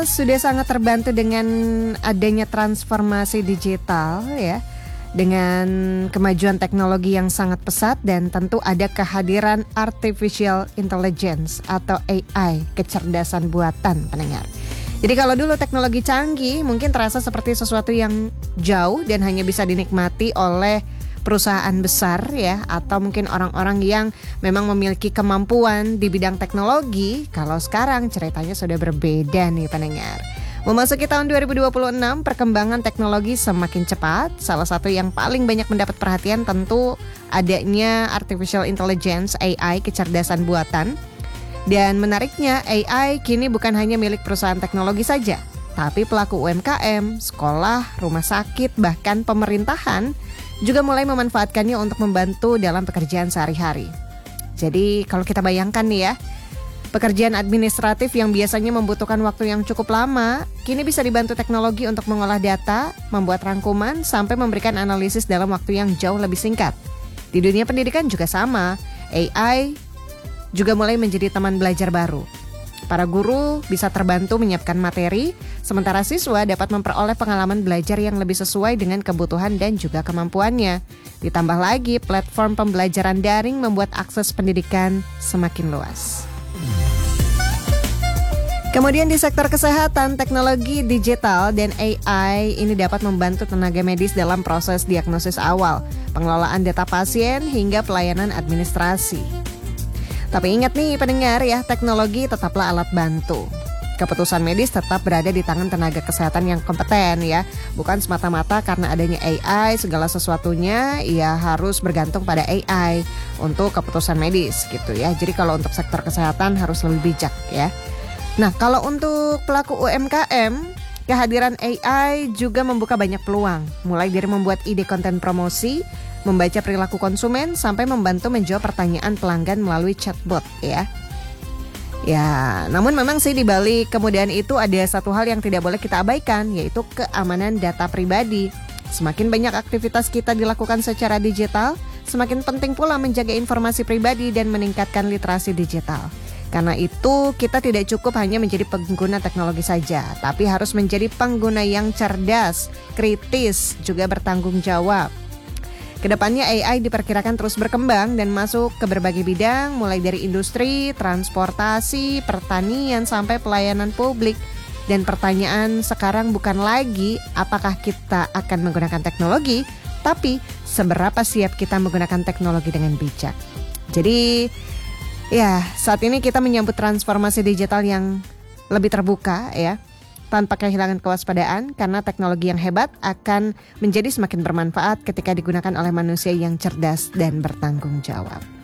Sudah sangat terbantu dengan adanya transformasi digital ya, dengan kemajuan teknologi yang sangat pesat dan tentu ada kehadiran artificial intelligence atau AI, kecerdasan buatan pendengar. Jadi kalau dulu teknologi canggih mungkin terasa seperti sesuatu yang jauh dan hanya bisa dinikmati oleh perusahaan besar ya, atau mungkin orang-orang yang memang memiliki kemampuan di bidang teknologi. Kalau sekarang ceritanya sudah berbeda nih pendengar. Memasuki tahun 2026, perkembangan teknologi semakin cepat. Salah satu yang paling banyak mendapat perhatian tentu adanya artificial intelligence, AI, kecerdasan buatan. Dan menariknya, AI kini bukan hanya milik perusahaan teknologi saja, tapi pelaku UMKM, sekolah, rumah sakit, bahkan pemerintahan juga mulai memanfaatkannya untuk membantu dalam pekerjaan sehari-hari. Jadi kalau kita bayangkan nih ya, pekerjaan administratif yang biasanya membutuhkan waktu yang cukup lama, kini bisa dibantu teknologi untuk mengolah data, membuat rangkuman, sampai memberikan analisis dalam waktu yang jauh lebih singkat. Di dunia pendidikan juga sama, AI juga mulai menjadi teman belajar baru. Para guru bisa terbantu menyiapkan materi, sementara siswa dapat memperoleh pengalaman belajar yang lebih sesuai dengan kebutuhan dan juga kemampuannya. Ditambah lagi, platform pembelajaran daring membuat akses pendidikan semakin luas. Kemudian di sektor kesehatan, teknologi digital dan AI ini dapat membantu tenaga medis dalam proses diagnosis awal, pengelolaan data pasien, hingga pelayanan administrasi. Tapi ingat nih pendengar ya, teknologi tetaplah alat bantu. Keputusan medis tetap berada di tangan tenaga kesehatan yang kompeten ya. Bukan semata-mata karena adanya AI segala sesuatunya ya harus bergantung pada AI untuk keputusan medis gitu ya. Jadi kalau untuk sektor kesehatan harus lebih bijak ya. Nah kalau untuk pelaku UMKM, kehadiran AI juga membuka banyak peluang. Mulai dari membuat ide konten promosi, membaca perilaku konsumen, sampai membantu menjawab pertanyaan pelanggan melalui chatbot ya. Ya, namun memang sih di balik kemudahan itu ada satu hal yang tidak boleh kita abaikan, yaitu keamanan data pribadi. Semakin banyak aktivitas kita dilakukan secara digital, semakin penting pula menjaga informasi pribadi dan meningkatkan literasi digital. Karena itu kita tidak cukup hanya menjadi pengguna teknologi saja, tapi harus menjadi pengguna yang cerdas, kritis, juga bertanggung jawab. Kedepannya AI diperkirakan terus berkembang dan masuk ke berbagai bidang, mulai dari industri, transportasi, pertanian, sampai pelayanan publik. Dan pertanyaan sekarang bukan lagi apakah kita akan menggunakan teknologi, tapi seberapa siap kita menggunakan teknologi dengan bijak. Jadi ya saat ini kita menyambut transformasi digital yang lebih terbuka ya, tanpa kehilangan kewaspadaan, karena teknologi yang hebat akan menjadi semakin bermanfaat ketika digunakan oleh manusia yang cerdas dan bertanggung jawab.